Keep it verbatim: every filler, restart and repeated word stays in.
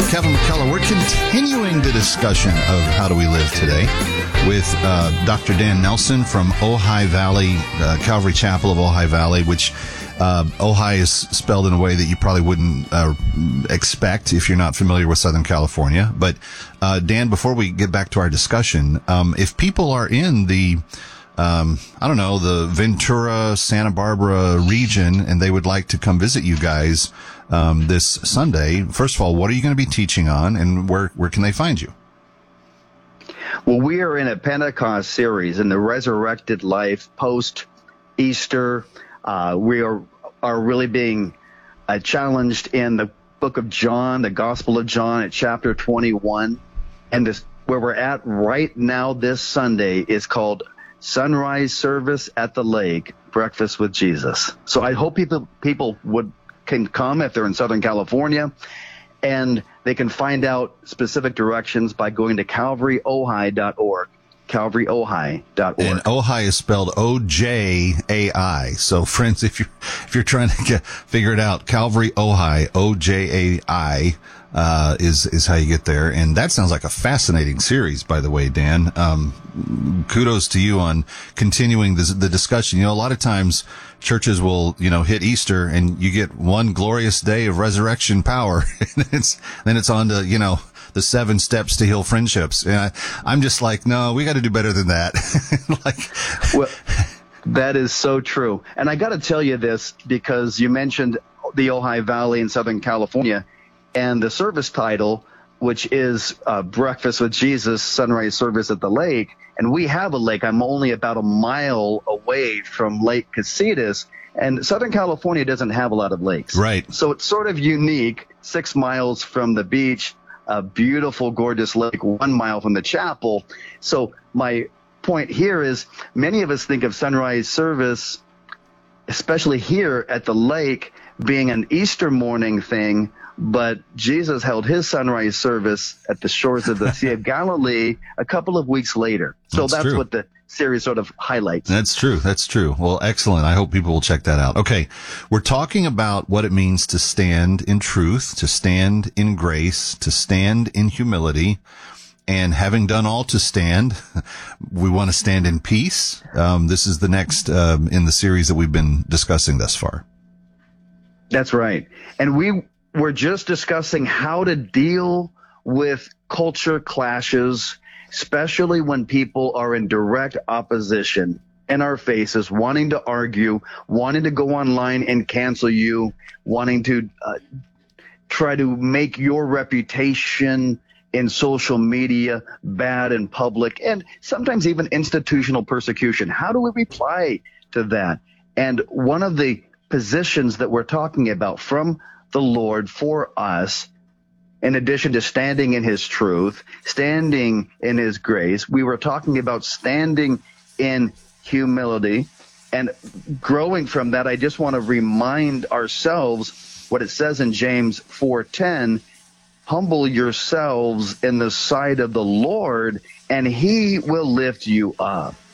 Kevin McCullough. We're continuing the discussion of how do we live today with uh, Doctor Dan Nelson from Ojai Valley, uh, Calvary Chapel of Ojai Valley, which uh, Ojai is spelled in a way that you probably wouldn't uh, expect if you're not familiar with Southern California. But uh, Dan, before we get back to our discussion, um, if people are in the Um, I don't know, the Ventura, Santa Barbara region, and they would like to come visit you guys um, this Sunday. First of all, what are you going to be teaching on, and where where can they find you? Well, we are in a Pentecost series in the resurrected life post-Easter. Uh, we are are really being uh, challenged in the book of John, the Gospel of John at chapter twenty-one. And this, where we're at right now this Sunday is called Sunrise Service at the Lake, Breakfast with Jesus. So I hope people people would can come if they're in Southern California, and they can find out specific directions by going to calvary ojai dot org. calvary ojai dot org. And Ojai is spelled O J A I. So friends, if you're, if you're trying to get, figure it out, Calvary Ojai, O J A I, uh, is, is how you get there. And that sounds like a fascinating series, by the way, Dan. Um, kudos to you on continuing this, the discussion. You know, a lot of times churches will, you know, hit Easter and you get one glorious day of resurrection power. And it's, then it's on to, you know, the seven steps to heal friendships. And I, I'm just like, no, we got to do better than that. like, well, that is so true. And I got to tell you this because you mentioned the Ojai Valley in Southern California, and the service title, which is uh, Breakfast with Jesus, Sunrise Service at the Lake. And we have a lake. I'm only about a mile away from Lake Casitas, and Southern California doesn't have a lot of lakes. Right. So it's sort of unique, six miles from the beach, a beautiful, gorgeous lake, one mile from the chapel. So my point here is many of us think of sunrise service, especially here at the lake, being an Easter morning thing, but Jesus held his sunrise service at the shores of the Sea of Galilee a couple of weeks later. So that's, that's true. what the series sort of highlights. That's true. That's true. Well, excellent. I hope people will check that out. Okay. We're talking about what it means to stand in truth, to stand in grace, to stand in humility. And having done all to stand, we want to stand in peace. Um, this is the next um, in the series that we've been discussing thus far. That's right. And we were just discussing how to deal with culture clashes, especially when people are in direct opposition in our faces, wanting to argue, wanting to go online and cancel you, wanting to uh, try to make your reputation in social media bad in public, and sometimes even institutional persecution. How do we reply to that? And one of the positions that we're talking about from the Lord for us, in addition to standing in his truth, standing in his grace, we were talking about standing in humility. And growing from that, I just want to remind ourselves what it says in James four ten, humble yourselves in the sight of the Lord, and he will lift you up.